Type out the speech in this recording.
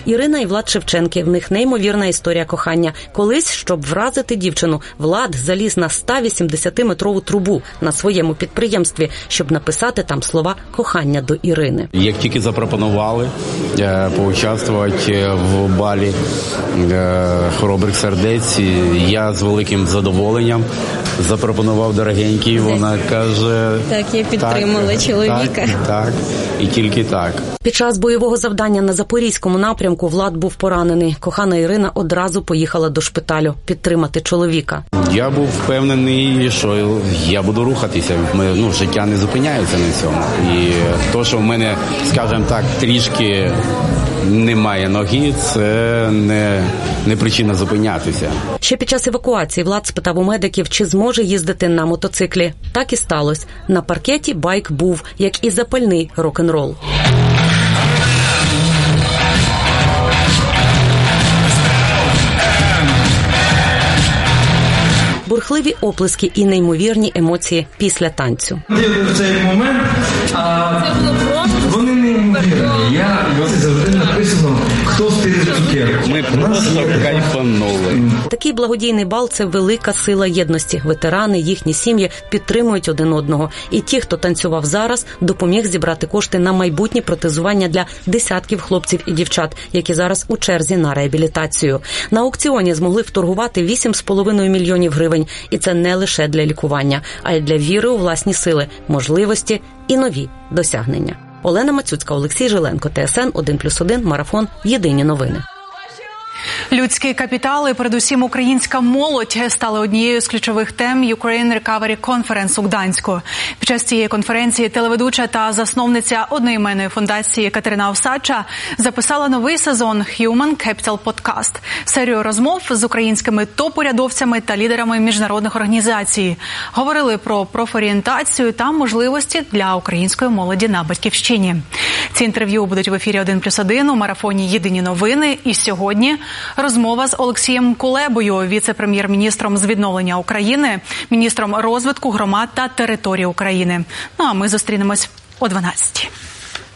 Ірина і Влад Шевченки. В них неймовірна історія кохання. Колись, щоб вразити дівчину, Влад заліз на 180-метрову трубу на своєму підприємстві, щоб написати там слова кохання до Ірини. Як тільки запропонували поучаствувати в балі хоробрих сердець, я з великим задоволенням запропонував дорогенький. Вона каже... Так, я підтримала чоловіка. Так, і тільки так. Під час бойового завдання на Запорізькому напрямку Влад був поранений. Кохана Ірина одразу поїхала до шпиталю підтримати чоловіка. Я був впевнений, що я буду рухатися. Життя не зупиняється на цьому. І то, що в мене, скажімо так, трішки немає ноги, це не причина зупинятися. Ще під час евакуації Влад спитав у медиків, чи зможе їздити на мотоциклі. Так і сталося. На паркеті байк був, як і запальний рок-н-рол. Бурхливі оплески і неймовірні емоції після танцю. В цей момент вони неймовірні. Це завжди написано, хто стирить цукерку. Ми просто кайфанули. Такий благодійний бал – це велика сила єдності. Ветерани, їхні сім'ї підтримують один одного. І ті, хто танцював зараз, допоміг зібрати кошти на майбутнє протезування для десятків хлопців і дівчат, які зараз у черзі на реабілітацію. На аукціоні змогли вторгувати 8,5 мільйонів гривень. І це не лише для лікування, а й для віри у власні сили, можливості і нові досягнення. Олена Мацюцька, Олексій Жиленко, ТСН 1+1, Марафон, Єдині новини. Людський капітал і передусім українська молодь стали однією з ключових тем Ukraine Recovery Conference у Гданську. Під час цієї конференції телеведуча та засновниця одноіменної фундації Катерина Овсадча записала новий сезон Human Capital Podcast – серію розмов з українськими топ-урядовцями та лідерами міжнародних організацій. Говорили про профорієнтацію та можливості для української молоді на Батьківщині. Ці інтерв'ю будуть в ефірі 1+1 у марафоні «Єдині новини». І сьогодні розмова з Олексієм Кулебою, віце-прем'єр-міністром з відновлення України, міністром розвитку громад та територій України. А ми зустрінемось о 12:00.